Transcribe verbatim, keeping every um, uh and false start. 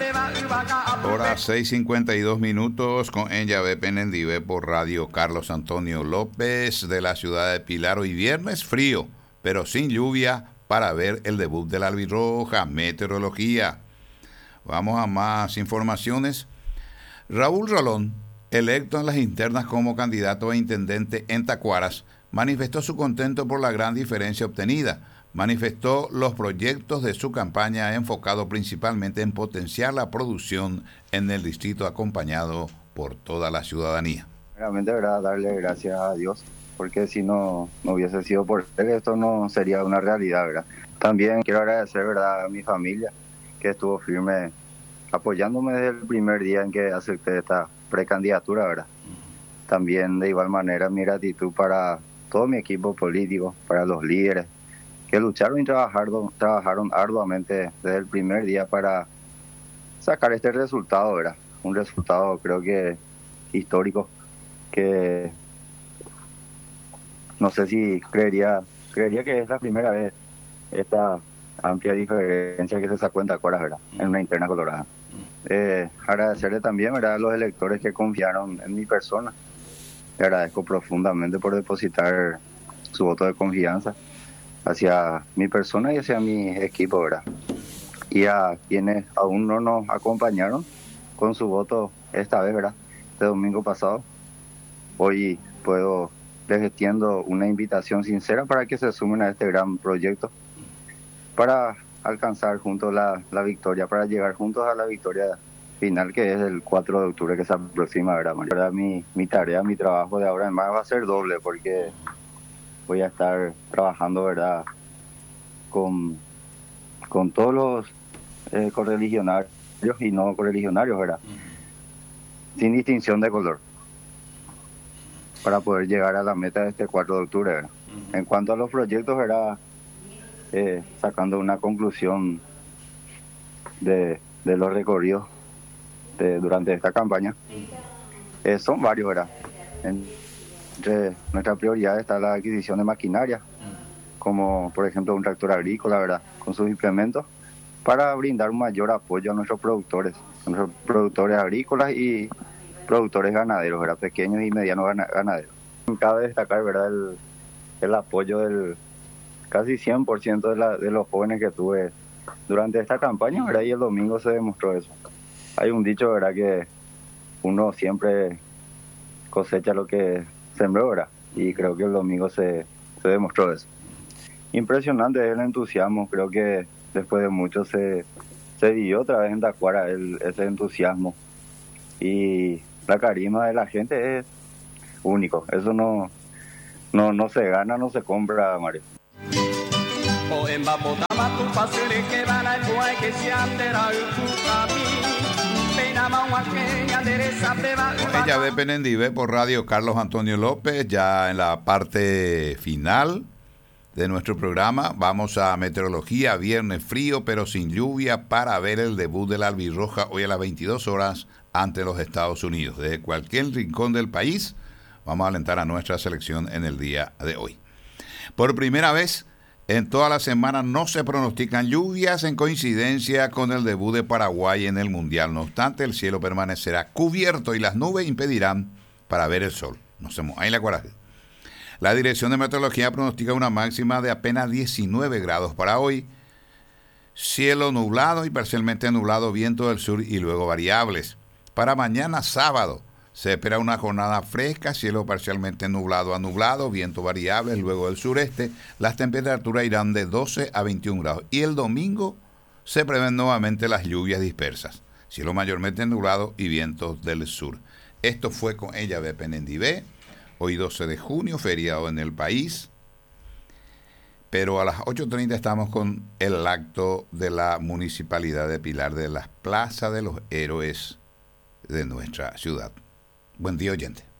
Hora seis cincuenta y dos minutos con Enyabe Penendive por Radio Carlos Antonio López de la ciudad de Pilar. Hoy viernes frío, pero sin lluvia para ver el debut de la albirroja. Meteorología. Vamos a más informaciones. Raúl Rolón, electo en las internas como candidato a intendente en Tacuaras, manifestó su contento por la gran diferencia obtenida. Manifestó los proyectos de su campaña enfocado principalmente en potenciar la producción en el distrito acompañado por toda la ciudadanía. Realmente, verdad, darle gracias a Dios, porque si no, no hubiese sido por él, esto no sería una realidad, ¿verdad? También quiero agradecer, ¿verdad?, a mi familia, que estuvo firme apoyándome desde el primer día en que acepté esta precandidatura, ¿verdad? También, de igual manera, mi gratitud para todo mi equipo político, para los líderes, que lucharon y trabajaron, trabajaron arduamente desde el primer día para sacar este resultado, ¿verdad? Un resultado, creo que histórico, que no sé si creería, creería que es la primera vez esta amplia diferencia que se sacó en Tacuaras, ¿verdad?, en una interna colorada. Eh, agradecerle también, ¿verdad?, a los electores que confiaron en mi persona. Le agradezco profundamente por depositar su voto de confianza hacia mi persona y hacia mi equipo, ¿verdad? Y a quienes aún no nos acompañaron con su voto esta vez, ¿verdad?, este domingo pasado, hoy puedo, les extiendo una invitación sincera para que se sumen a este gran proyecto, para alcanzar juntos la, la victoria, para llegar juntos a la victoria final, que es el cuatro de octubre que se aproxima, ¿verdad, María? ¿Verdad? Mi, mi tarea, mi trabajo de ahora en más va a ser doble, porque voy a estar trabajando, ¿verdad?, con, con todos los eh, correligionarios y no correligionarios, ¿verdad?, uh-huh, sin distinción de color, para poder llegar a la meta de este cuatro de octubre, ¿verdad? Uh-huh. En cuanto a los proyectos, ¿verdad?, eh, sacando una conclusión de, de los recorridos de, durante esta campaña, eh, son varios, ¿verdad? En, Entre nuestras prioridades está la adquisición de maquinaria, como por ejemplo un tractor agrícola, ¿verdad?, con sus implementos, para brindar un mayor apoyo a nuestros productores, a nuestros productores agrícolas y productores ganaderos, ¿verdad?, pequeños y medianos ganaderos. Cabe destacar, ¿verdad?, el, el apoyo del casi cien por ciento de, la, de los jóvenes que tuve durante esta campaña, ¿verdad?, y el domingo se demostró eso. Hay un dicho, ¿verdad?, que uno siempre cosecha lo que sembró, ¿verdad?, y creo que el domingo se, se demostró eso. Impresionante el entusiasmo, creo que después de mucho se, se vivió otra vez en Tacuara el, ese entusiasmo, y la carisma de la gente es único, eso no, no, no se gana, no se compra, Mario. Ella ve Penendive por Radio Carlos Antonio López. Ya en la parte final de nuestro programa vamos a meteorología. Viernes frío pero sin lluvia para ver el debut de la albirroja hoy a las veintidós horas ante los Estados Unidos. Desde cualquier rincón del país vamos a alentar a nuestra selección en el día de hoy. Por primera vez en toda la semana no se pronostican lluvias en coincidencia con el debut de Paraguay en el Mundial. No obstante, el cielo permanecerá cubierto y las nubes impedirán para ver el sol. No se moja. Ahí la coraje. La Dirección de Meteorología pronostica una máxima de apenas diecinueve grados para hoy. Cielo nublado y parcialmente nublado, viento del sur y luego variables. Para mañana sábado se espera una jornada fresca, cielo parcialmente nublado a nublado, viento variable, luego del sureste. Las temperaturas irán de doce a veintiún grados. Y el domingo se prevén nuevamente las lluvias dispersas. Cielo mayormente nublado y vientos del sur. Esto fue con Enyabe Penendive. Hoy doce de junio, feriado en el país. Pero a las ocho treinta estamos con el acto de la Municipalidad de Pilar de las Plazas de los Héroes de nuestra ciudad. Buen día, oyente.